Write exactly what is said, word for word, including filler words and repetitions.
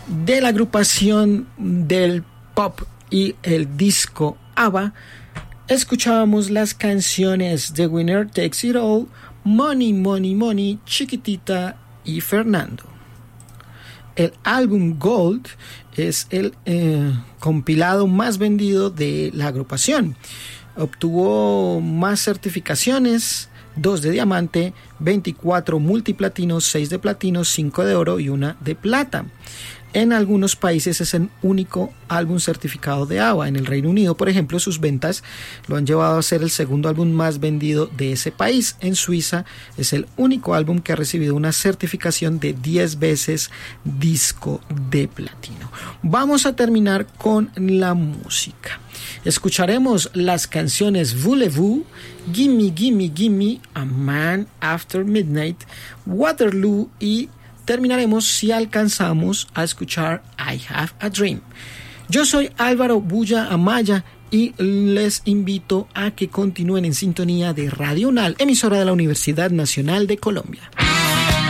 de la agrupación del pop y el disco ABBA, escuchábamos las canciones The Winner Takes It All, Money, Money, Money, Chiquitita y Fernando. El álbum Gold es el eh, compilado más vendido de la agrupación. Obtuvo más certificaciones, dos de diamante, veinticuatro multiplatinos, seis de platino, cinco de oro y una de plata. En algunos países es el único álbum certificado de ABBA. En el Reino Unido, por ejemplo, sus ventas lo han llevado a ser el segundo álbum más vendido de ese país. En Suiza es el único álbum que ha recibido una certificación de diez veces disco de platino. Vamos a terminar con la música. Escucharemos las canciones Voulez-vous, Gimme, Gimme, Gimme, A Man After Midnight, Waterloo y terminaremos si alcanzamos a escuchar I Have a Dream. Yo soy Álvaro Bulla Amaya y les invito a que continúen en sintonía de Radio UNAL, emisora de la Universidad Nacional de Colombia.